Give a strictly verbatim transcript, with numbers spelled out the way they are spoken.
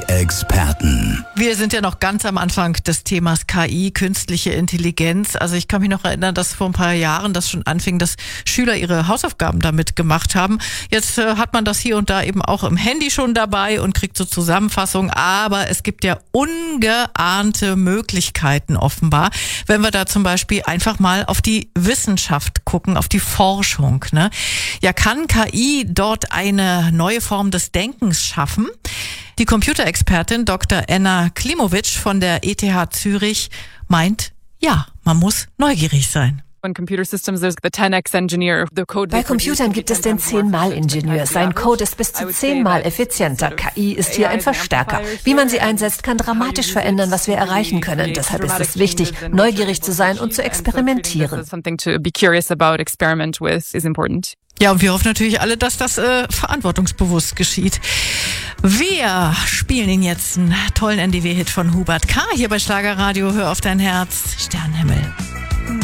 Computerexperten. Wir sind ja noch ganz am Anfang des Themas K I, künstliche Intelligenz. Also ich kann mich noch erinnern, dass vor ein paar Jahren das schon anfing, dass Schüler ihre Hausaufgaben damit gemacht haben. Jetzt äh, hat man das hier und da eben auch im Handy schon dabei und kriegt so Zusammenfassungen. Aber es gibt ja ungeahnte Möglichkeiten offenbar, wenn wir da zum Beispiel einfach mal auf die Wissenschaft gucken, auf die Forschung. Ne? Ja, kann K I dort eine neue Form des Denkens schaffen? Die Computerexpertin Doktor Enna Klimowitsch von der E T H Zürich meint, ja, man muss neugierig sein. Bei Computern gibt es den zehn-mal-Ingenieur. Sein Code ist bis zu zehnmal effizienter. K I ist hier ein Verstärker. Wie man sie einsetzt, kann dramatisch verändern, was wir erreichen können. Deshalb ist es wichtig, neugierig zu sein und zu experimentieren. Ja, und wir hoffen natürlich alle, dass das äh, verantwortungsbewusst geschieht. Wir spielen Ihnen jetzt einen tollen N D W-Hit von Hubert K. hier bei Schlagerradio. Hör auf dein Herz, Sternenhimmel.